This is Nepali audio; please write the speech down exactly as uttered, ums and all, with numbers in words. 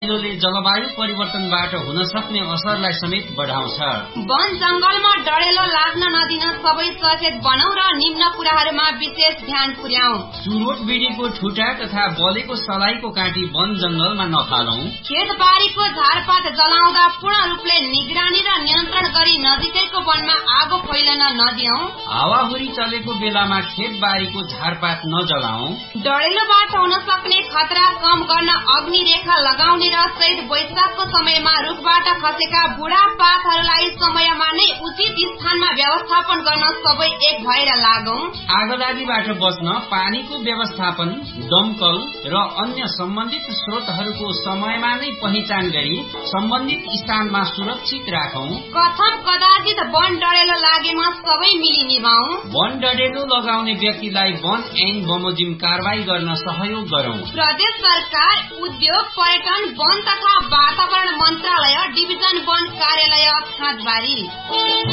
ले जलवायु परिवर्तनबाट हुन सक्ने असरलाई समेत बढाउँछ। वन जंगलमा डढेलो लाग्न नदिन सबै सचेत बनौं र निम्न कुराहरूमा विशेष ध्यान पुर्याउँ। चुरोट बिडीको ठुटा तथा बलेको सलाईको काँटी वन जंगलमा नफालौं। खेतबारीको झारपात जलाउँदा पूर्ण रूपले निगरानी र नियन्त्रण गरी नजिकैको वनमा आगो फैलन नदियौं। हावाहुरी चलेको बेलामा खेतबारीको झारपात नजलाऊ। डढेलोबाट हुन सक्ने खतरा कम गर्न अग्नि रेखा लगाउने र चैत वैशाखको समयमा रुखबाट खसेका बुढा पातहरूलाई समयमा नै उचित स्थानमा व्यवस्थापन गर्न सबै एक भएर लागौं। आगलागीबाट बच्न पानीको व्यवस्थापन, दमकल र अन्य सम्बन्धित स्रोतहरूको समयमा नै पहिचान गरी सम्बन्धित स्थानमा सुरक्षित राखौं। कथम कदाचित वन डढेलो लागेमा सबै मिली निभाऊ। वन डढेलो लगाउने व्यक्तिलाई वन ऐन बमोजिम कारवाही गर्न सहयोग गरौं। प्रदेश सरकार, उद्योग, पर्यटन, वन तथा वातावरण मन्त्रालय, डिभिजन वन कार्यालय खाँदबारी।